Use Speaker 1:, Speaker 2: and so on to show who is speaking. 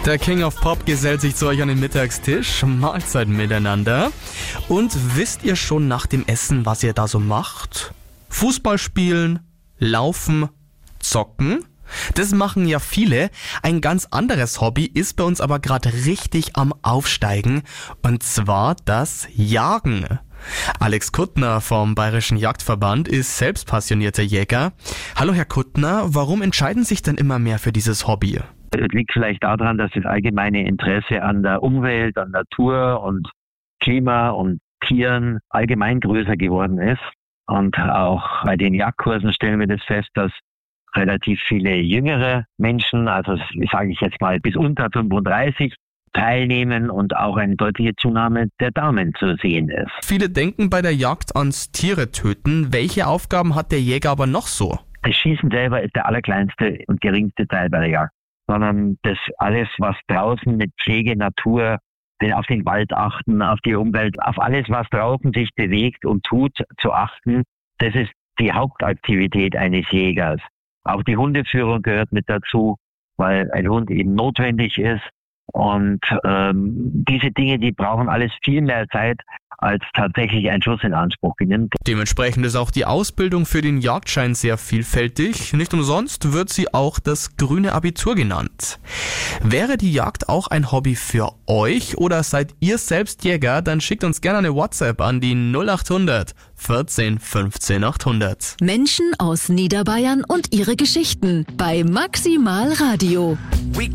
Speaker 1: Der King of Pop gesellt sich zu euch an den Mittagstisch. Mahlzeit miteinander. Und wisst ihr schon nach dem Essen, was ihr da so macht? Fußball spielen, laufen, zocken? Das machen ja viele. Ein ganz anderes Hobby ist bei uns aber gerade richtig am Aufsteigen. Und zwar das Jagen. Alex Kuttner vom Bayerischen Jagdverband ist selbst passionierter Jäger. Hallo Herr Kuttner, warum entscheiden sich denn immer mehr für dieses Hobby?
Speaker 2: Es liegt vielleicht daran, dass das allgemeine Interesse an der Umwelt, an Natur und Klima und Tieren allgemein größer geworden ist. Und auch bei den Jagdkursen stellen wir das fest, dass relativ viele jüngere Menschen, also sage ich jetzt mal bis unter 35, teilnehmen und auch eine deutliche Zunahme der Damen zu sehen ist.
Speaker 1: Viele denken bei der Jagd ans Tiere töten. Welche Aufgaben hat der Jäger aber noch so?
Speaker 2: Das Schießen selber ist der allerkleinste und geringste Teil bei der Jagd, sondern das alles, was draußen mit Pflege, Natur, auf den Wald achten, auf die Umwelt, auf alles, was draußen sich bewegt und tut, zu achten, das ist die Hauptaktivität eines Jägers. Auch die Hundeführung gehört mit dazu, weil ein Hund eben notwendig ist. Und diese Dinge, die brauchen alles viel mehr Zeit, als tatsächlich ein Schuss in Anspruch nimmt.
Speaker 1: Dementsprechend ist auch die Ausbildung für den Jagdschein sehr vielfältig. Nicht umsonst wird sie auch das grüne Abitur genannt. Wäre die Jagd auch ein Hobby für euch oder seid ihr selbst Jäger? Dann schickt uns gerne eine WhatsApp an die 0800 14 15 800.
Speaker 3: Menschen aus Niederbayern und ihre Geschichten bei Maximal Radio.